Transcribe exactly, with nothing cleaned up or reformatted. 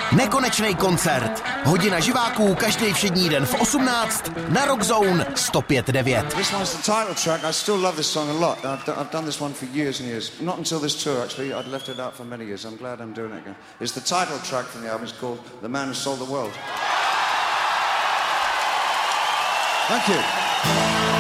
Nekonečný koncert. Hodina živáků každý všední den v osmnáct na Rock Zone sto pět devět. This one's the title track. I still love this song a lot. I've, I've done this one for years and years. Not until this tour, actually. I'd left it out for many years. I'm glad I'm doing it again. It's the title track from the album. It's called The Man Who Sold the World. Thank you.